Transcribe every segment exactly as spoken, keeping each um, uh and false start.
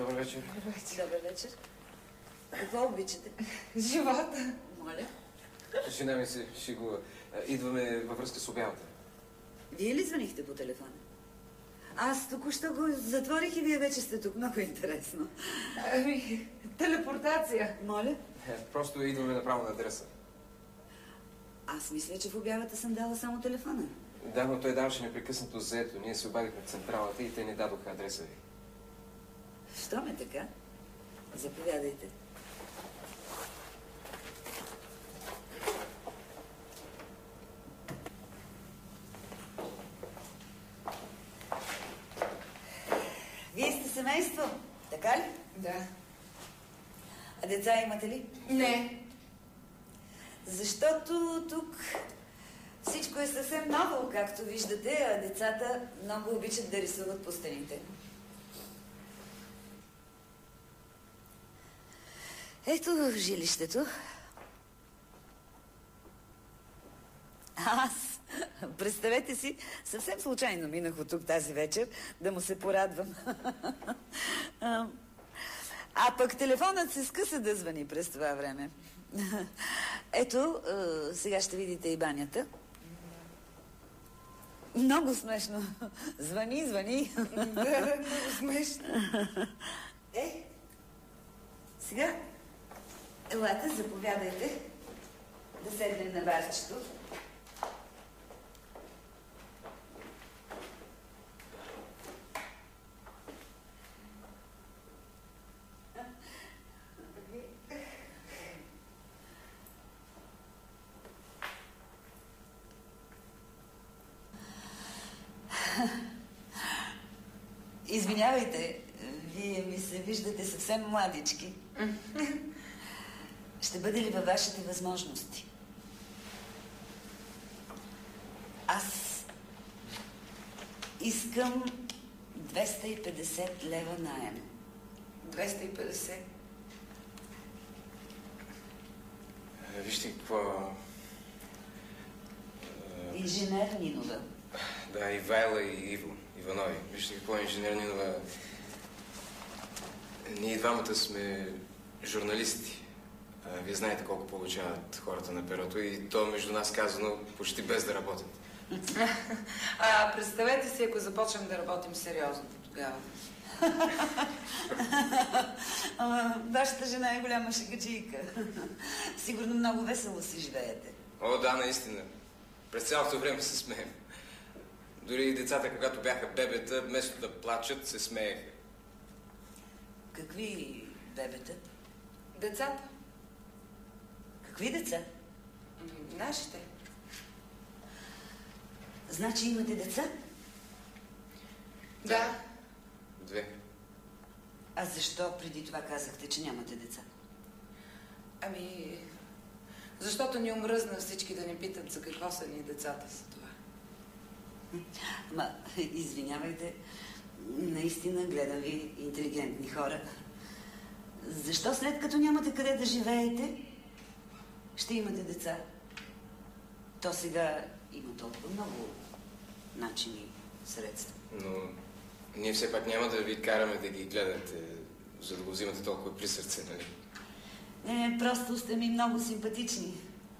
Добър вечер. Добър вечер. Добър вечер. Какво обичате? Живота. Моля? Жена ми се шегува. Идваме във връзка с обявата. Вие ли звънихте по телефона? Аз току-що го затворих и вие вече сте тук. Много интересно. Ами, телепортация. Моля? Просто идваме направо на адреса. Аз мисля, че в обявата съм дала само телефона. Да, но той даваше непрекъснато заето. Ние се обадихме в централата и те ни дадоха адреса ви. Що ме така? Заповядайте. Вие сте семейство, така ли? Да. А деца имате ли? Не. Защото тук всичко е съвсем ново, както виждате, а децата много обичат да рисуват по стените. Ето жилището. Аз, представете си, съвсем случайно минах от тук тази вечер да му се порадвам. А пък телефонът се скъса да звъни през това време. Ето, сега ще видите и банята. Много смешно. Звъни, звъни. Да, много смешно. Е, сега, елате, заповядайте да седнем на барчето. Извинявайте, вие ми се виждате съвсем младички. Ще бъде ли във вашите възможности? Аз искам двеста и петдесет лева наем. двеста и петдесет. Вижте какво... Инженер Нинова. Да, Ивайла и Иво Иванови. Вижте какво е инженер Нинова. Ние двамата сме журналисти. А, вие знаете колко получават хората на перото и то между нас казано почти без да работят. А представете си, ако започнем да работим сериозно тогава. Вашата жена е голяма шегаджийка. Сигурно много весело си живеете. О, да, наистина. През цялото време се смеем. Дори и децата, когато бяха бебета, вместо да плачат, се смееха. Какви бебета? Децата. Какви деца? Нашите. Значи имате деца? Да. Две. А защо преди това казахте, че нямате деца? Ами, защото ни омръзна всички да ни питат за какво са ни децата за това. Ама, извинявайте, наистина гледам ви интелигентни хора. Защо след като нямате къде да живеете, ще имате деца? То сега има толкова много начини, средства. Но ние все пак няма да ви караме да ги гледате, за да го взимате толкова при сърце, нали? Не, просто сте ми много симпатични.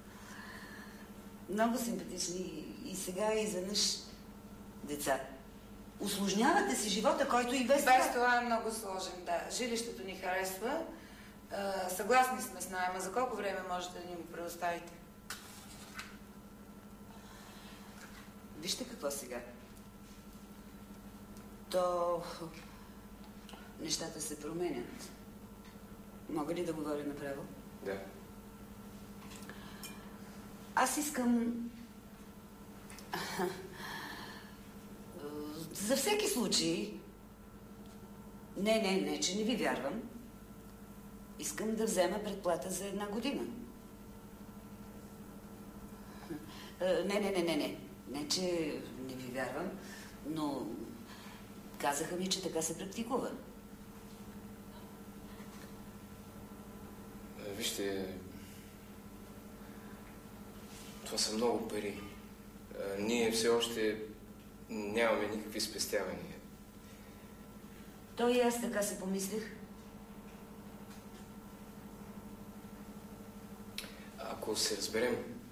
Много симпатични. И сега изведнъж деца. Усложнявате си живота, който и без Без това е много сложен, да. Жилището ни харесва. А, съгласни сме с найема. За колко време можете да ни го предоставите? Вижте какво сега. То нещата се променят. Мога ли да говоря направо? Да. Аз искам... За всеки случай... Не, не, не, че не ви вярвам. Искам да взема предплата за една година. Не, не, не, не, не. Не, че не ви вярвам, но казаха ми, че така се практикува. Вижте, това са много пари. А, ние все още нямаме никакви спестявания. То и аз така се помислих. Ако се разберем,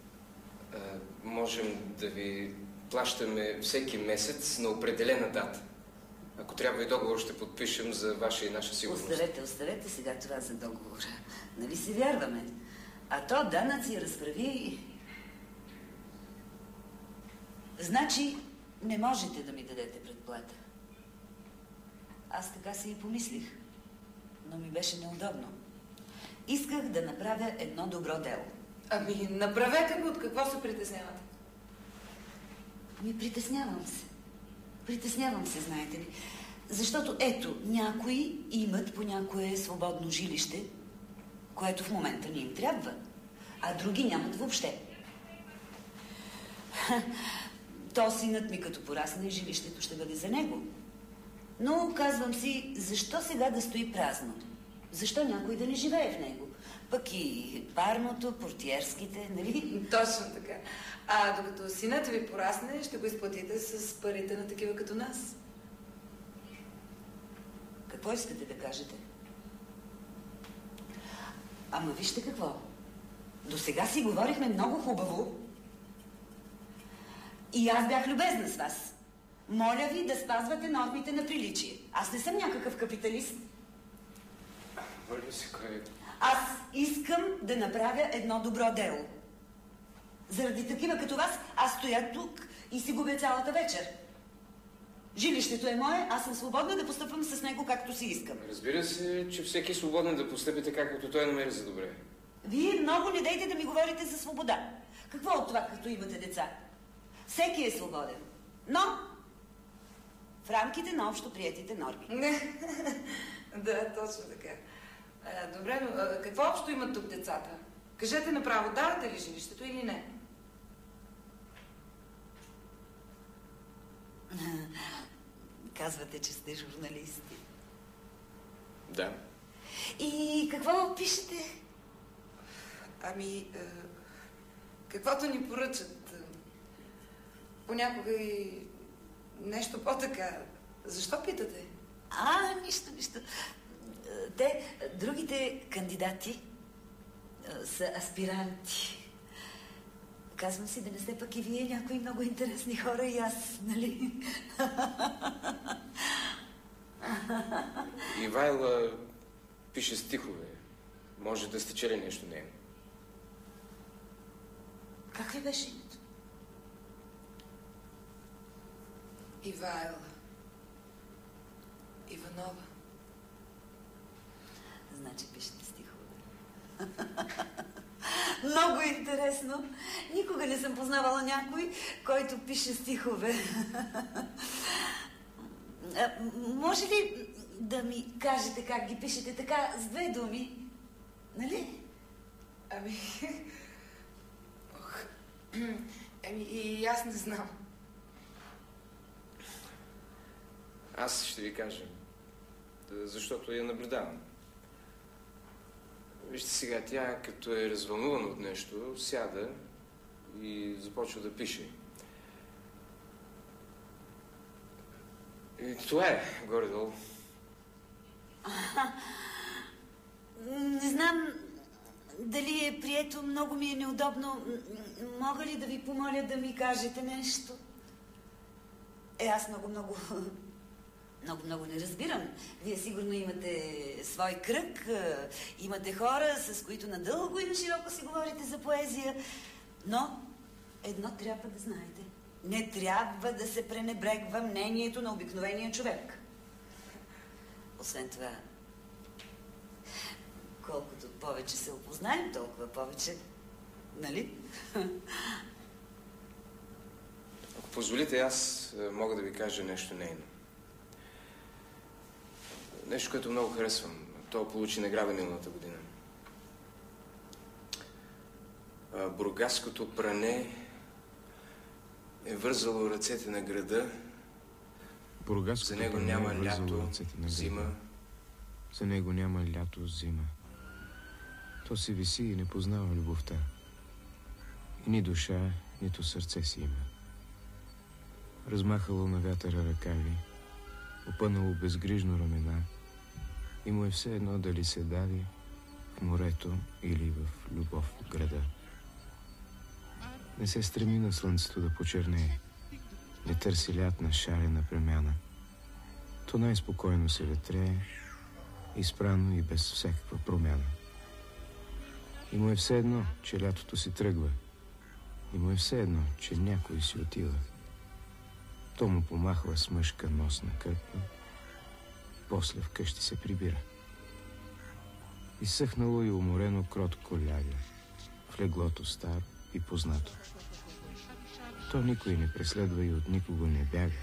можем да ви плащаме всеки месец на определена дата. Ако трябва и договор ще подпишем за ваша и наша сигурност. Оставете, оставете сега това за договора. Нали си вярваме? А то данъци разправи. Значи не можете да ми дадете предплата. Аз така си и помислих, но ми беше неудобно. Исках да направя едно добро дело. Ами, направете го, от какво се притеснявате? Ами, притеснявам се. Притеснявам се, знаете ли. Защото, ето, някои имат по някое свободно жилище, което в момента не им трябва, а други нямат въобще. То синът ми като порасне, жилището ще бъде за него. Но казвам си, защо сега да стои празно? Защо някой да не живее в него? Пък и парното, портиерските, нали? Точно така. А докато синът ви порасне, ще го изплатите с парите на такива като нас. Какво искате да кажете? Ама вижте какво. До сега си говорихме много хубаво. И аз бях любезна с вас. Моля ви да спазвате нормите на приличие. Аз не съм някакъв капиталист. Моля се, кой... Аз искам да направя едно добро дело. Заради такива като вас, аз стоя тук и си губя цялата вечер. Жилището е мое, аз съм свободна да постъпвам с него както си искам. Разбира се, че всеки е свободен да постъпи така, както той намери за добре. Вие много не дейте да ми говорите за свобода. Какво от това, като имате деца? Всеки е свободен. Но в рамките на общо приетите норми. Не. Да, точно така. А, добре, но а, какво общо имат тук децата? Кажете направо, давате ли жилището или не? Казвате, че сте журналисти. Да. И какво пишете? Ами, а, каквото ни поръчат. Понякога и нещо по-така. Защо питате? А, нищо, нищо. Те, другите кандидати са аспиранти. Казвам си да не сте пък и вие някои много интересни хора и аз, нали? Ивайла пише стихове. Може да сте чели нещо нейно. Как ви беше името? Ивайла. Иванова. Значи пишете стихове. Много интересно. Никога не съм познавала някой, който пише стихове. А, може ли да ми кажете как ги пишете така с две думи? Нали? Ами... Ох... Ами и аз не знам. Аз ще ви кажа, защото я наблюдавам. Вижте сега, тя като е развълнувана от нещо, сяда и започва да пише. И това е, горе-долу. Не знам дали е прието, много ми е неудобно. Мога ли да ви помоля да ми кажете нещо? Е, аз много-много... Много-много не разбирам. Вие сигурно имате свой кръг, имате хора, с които надълго и на широко си говорите за поезия. Но едно трябва да знаете. Не трябва да се пренебрегва мнението на обикновения човек. Освен това, колкото повече се опознаем, толкова повече, нали? Ако позволите, аз мога да ви кажа нещо нейно. Нещо, което много харесвам. То получи награда миналата година. Бургаското пране е вързало ръцете на града. Бургаското За него пране няма е вързало лято, ръцете на града. зима. За него няма лято, зима. То си виси и не познава любовта. И ни душа, нито сърце си има. Размахало на вятъра ръкави, опънало безгрижно ramена, и му е все едно дали се дави в морето или в любов в града. Не се стреми на слънцето да почернее. Не търси лятна шарена премяна. То най-спокойно се ветрее, изпрано и без всякаква промяна. И му е все едно, че лятото си тръгва. И му е все едно, че някой си отива. То му помахва с мъжка носна кърпа, после вкъщи се прибира. Изсъхнало и уморено кротко ляга в леглото старо и познато. То никой не преследва и от никого не бяга.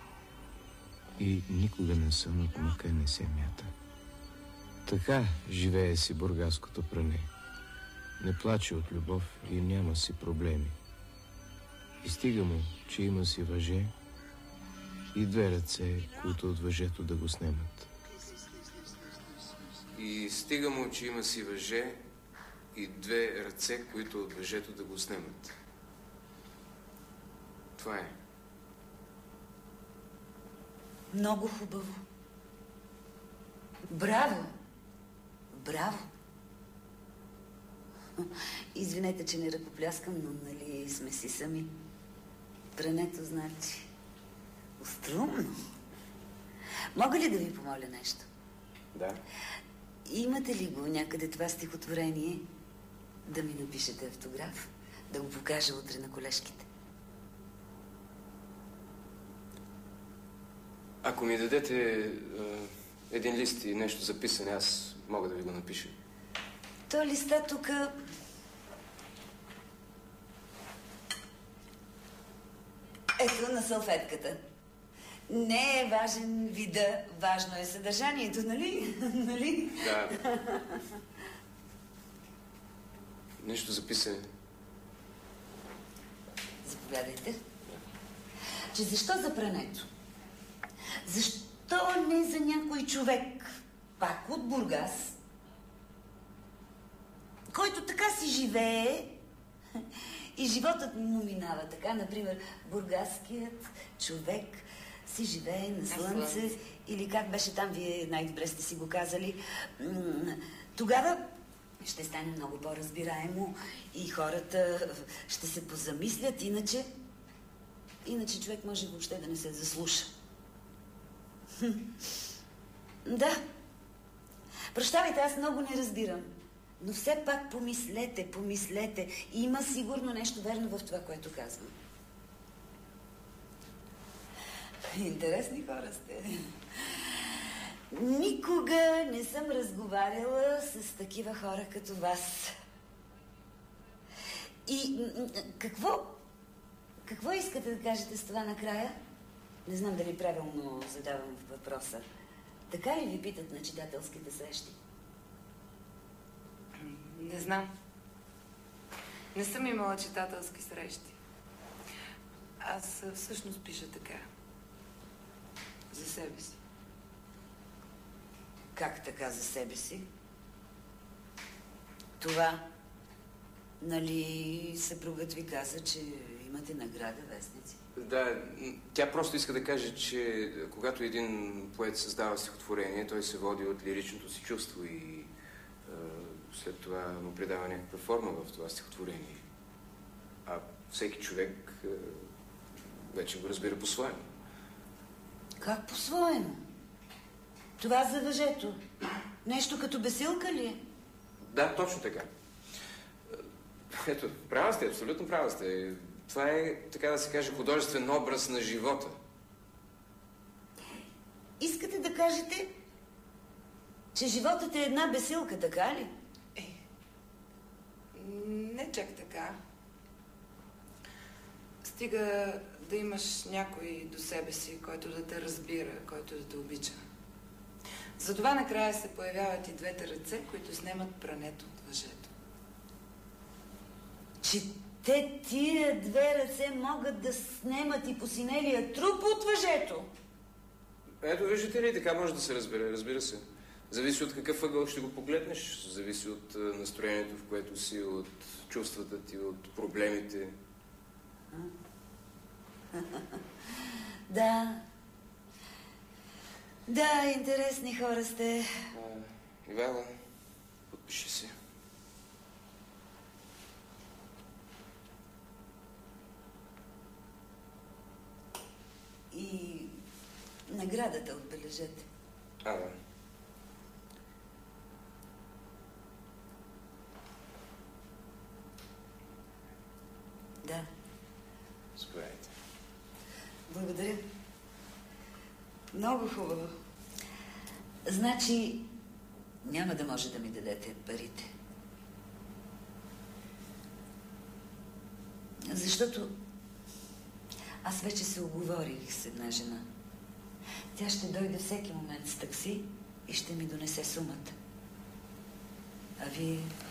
И никога на сън от мъка не се мята. Така живее си бургаското пране. Не плаче от любов и няма си проблеми. И стига му, че има си въже и две ръце, които от въжето да го снемат. И стига му, че има си въже и две ръце, които от въжето да го снемат. Това е. Много хубаво. Браво! Браво! Извинете, че не ръкопляскам, но нали сме си сами. Прането значи острумно. Мога ли да ви помоля нещо? Да. Имате ли го някъде това стихотворение? Да ми напишете автограф, да го покажа утре на колежките. Ако ми дадете е, един лист и нещо записане, аз мога да ви го напиша. То листа тук... Ето на салфетката. Не е важен вида, важно е съдържанието, нали? Нали? Да. Нещо записане. Заповядайте. Че защо за прането? Защо не за някой човек, пак от Бургас, който така си живее и животът му минава така, например, бургаският човек си живее на слънце, или как беше там, вие най-добре сте си го казали, тогава ще стане много по-разбираемо и хората ще се позамислят, иначе, иначе човек може въобще да не се заслуша. Да. Прощавайте, аз много не разбирам. Но все пак помислете, помислете. Има сигурно нещо верно в това, което казвам. Интересни хора сте. Никога не съм разговаряла с такива хора като вас. И какво, какво искате да кажете с това накрая? Не знам дали правилно задавам въпроса. Така ли ви питат на читателските срещи? Не знам. Не съм имала читателски срещи. Аз всъщност пиша така. За себе си. Как така за себе си? Това, нали, съпругът ви каза, че имате награда, вестници? Да, тя просто иска да каже, че когато един поет създава стихотворение, той се води от лиричното си чувство и е, след това му придава някаква форма в това стихотворение. А всеки човек е, вече го разбира по-своему. Как по-своему? Това за въжето. Нещо като бесилка ли е? Да, точно така. Ето, права сте, абсолютно права сте. Това е, така да се каже, художествен образ на живота. Искате да кажете, че животът е една бесилка, така ли? Е, не чак така. Стига да имаш някой до себе си, който да те разбира, който да те обича. Затова накрая се появяват и двете ръце, които снемат прането от въжето. Че те тия две ръце могат да снемат и посинелия труп от въжето? Ето, виждате ли, така може да се разбере, разбира се. Зависи от какъв ъгъл ще го погледнеш, зависи от настроението, в което си, от чувствата ти, от проблемите. Да. Да, интересни хора сте. А, Ивела, подпиши се. Наградата отбележете. А, да. Да. Заповядайте. Благодаря. Много хубаво. Значи, няма да може да ми дадете парите. Защото аз вече се оговорих с една жена. Тя ще дойде всеки момент с такси и ще ми донесе сумата. А вие